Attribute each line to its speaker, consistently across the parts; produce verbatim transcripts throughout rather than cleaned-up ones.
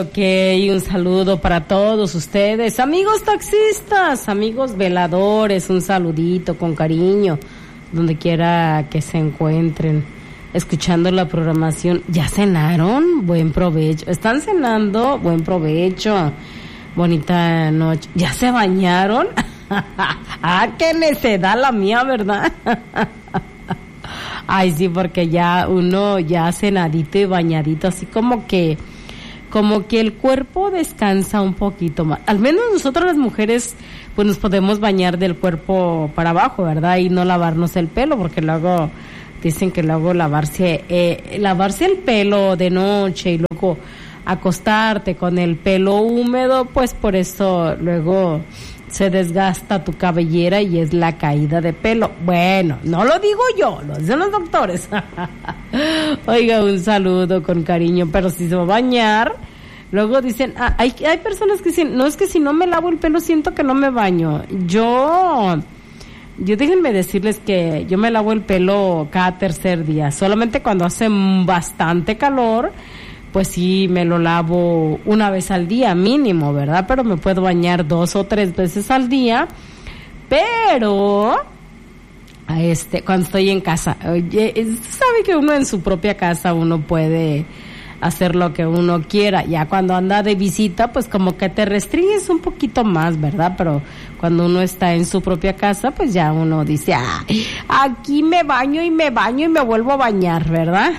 Speaker 1: Ok, un saludo para todos ustedes, amigos taxistas, amigos veladores, un saludito con cariño, donde quiera que se encuentren, escuchando la programación. ¿Ya cenaron? Buen provecho. ¿Están cenando? Buen provecho. Bonita noche. ¿Ya se bañaron? Ah, qué necedad la mía, ¿verdad? Ay, sí, porque ya uno ya cenadito y bañadito, así como que como que el cuerpo descansa un poquito más. Al menos nosotros las mujeres pues nos podemos bañar del cuerpo para abajo, ¿verdad? Y no lavarnos el pelo, porque luego dicen que luego lavarse eh, lavarse el pelo de noche y luego acostarte con el pelo húmedo, pues por eso luego se desgasta tu cabellera y es la caída de pelo. Bueno, no lo digo yo, lo dicen los doctores. Oiga, un saludo con cariño, pero si se va a bañar, luego dicen, ah, hay, hay personas que dicen, no, es que si no me lavo el pelo siento que no me baño. Yo, yo déjenme decirles que yo me lavo el pelo cada tercer día, solamente cuando hace bastante calor, pues sí me lo lavo una vez al día mínimo, ¿verdad? Pero me puedo bañar dos o tres veces al día, pero este cuando estoy en casa, oye, sabe que uno en su propia casa uno puede hacer lo que uno quiera. Ya cuando anda de visita, pues como que te restringes un poquito más, ¿verdad? Pero cuando uno está en su propia casa, pues ya uno dice, ah, aquí me baño y me baño y me vuelvo a bañar, ¿verdad?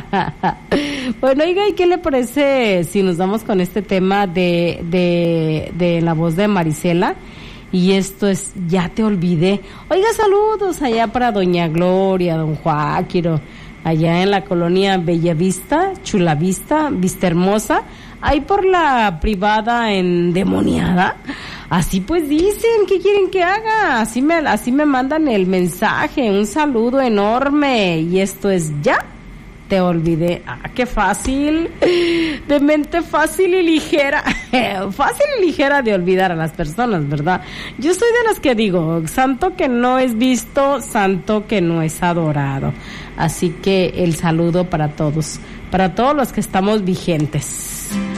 Speaker 1: Bueno, oiga, ¿y qué le parece si nos vamos con este tema de, de, de la voz de Marisela? Y esto es Ya te olvidé. Oiga, saludos allá para doña Gloria, don Joaquiro, allá en la colonia Bellavista, Chulavista, Vista Hermosa, ahí por la privada endemoniada. Así pues dicen, ¿qué quieren que haga? Así me, así me mandan el mensaje, un saludo enorme. Y esto es Ya te olvidé. Ah, qué fácil, de mente fácil y ligera, fácil y ligera de olvidar a las personas, ¿verdad? Yo soy de las que digo, santo que no es visto, santo que no es adorado. Así que el saludo para todos, para todos los que estamos vigentes.